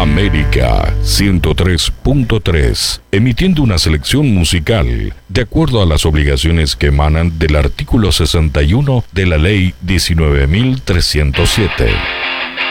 América 103.3, emitiendo una selección musical de acuerdo a las obligaciones que emanan del artículo 61 de la Ley 19.307.